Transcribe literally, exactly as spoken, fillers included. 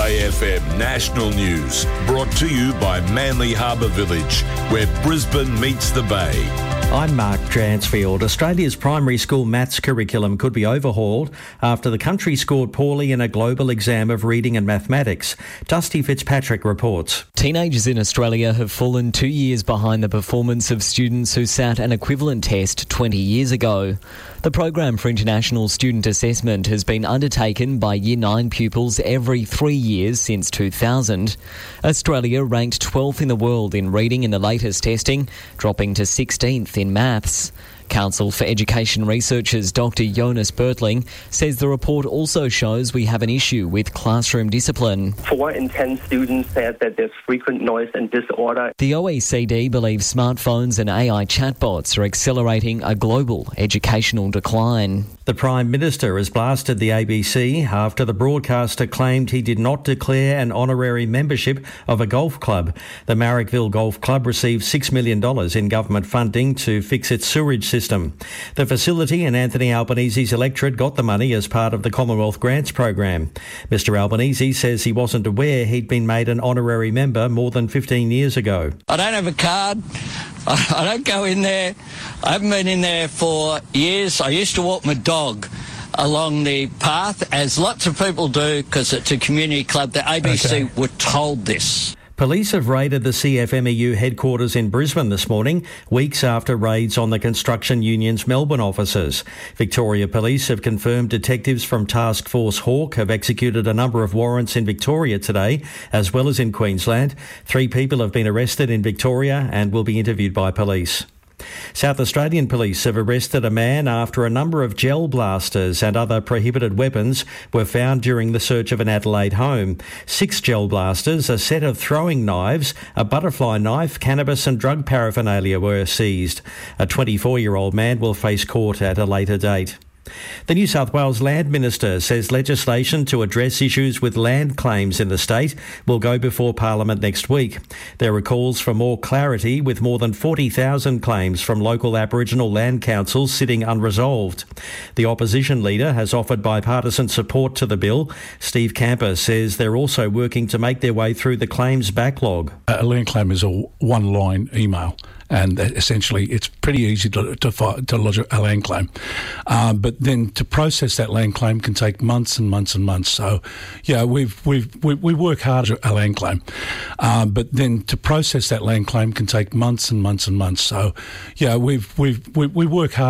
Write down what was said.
A F M National News, brought to you by Manly Harbour Village, where Brisbane meets the Bay. I'm Mark Dransfield. Australia's primary school maths curriculum could be overhauled after the country scored poorly in a global exam of reading and mathematics. Dusty Fitzpatrick reports. Teenagers in Australia have fallen two years behind the performance of students who sat an equivalent test twenty years ago. The Program for International Student Assessment has been undertaken by Year nine pupils every three years since two thousand. Australia ranked twelfth in the world in reading in the latest testing, dropping to sixteenth in maths. Council for Education Researchers Doctor Jonas Bertling says the report also shows we have an issue with classroom discipline. Four in ten students said that there's frequent noise and disorder. The O E C D believes smartphones and A I chatbots are accelerating a global educational decline. The Prime Minister has blasted the A B C after the broadcaster claimed he did not declare an honorary membership of a golf club. The Marrickville Golf Club received six million dollars in government funding to fix its sewerage system. The facility and Anthony Albanese's electorate got the money as part of the Commonwealth Grants program. Mister Albanese says he wasn't aware he'd been made an honorary member more than fifteen years ago. I don't have a card. I don't go in there. I haven't been in there for years. I used to walk my dog along the path, as lots of people do, because it's a community club. The A B C okay. were told this. Police have raided the C F M E U headquarters in Brisbane this morning, weeks after raids on the construction union's Melbourne offices. Victoria Police have confirmed detectives from Task Force Hawk have executed a number of warrants in Victoria today, as well as in Queensland. Three people have been arrested in Victoria and will be interviewed by police. South Australian police have arrested a man after a number of gel blasters and other prohibited weapons were found during the search of an Adelaide home. Six gel blasters, a set of throwing knives, a butterfly knife, cannabis and drug paraphernalia were seized. A twenty-four-year-old man will face court at a later date. The New South Wales Land Minister says legislation to address issues with land claims in the state will go before Parliament next week. There are calls for more clarity, with more than forty thousand claims from local Aboriginal land councils sitting unresolved. The opposition leader has offered bipartisan support to the bill. Steve Camper says they're also working to make their way through the claims backlog. A land claim is a one-line email, and essentially it's pretty easy to to, to lodge a land claim. Uh, but then to process that land claim can take months and months and months. So, yeah, we've we've we, we work hard at a land claim, uh, but then to process that land claim can take months and months and months. So, yeah, we've we've we, we work hard.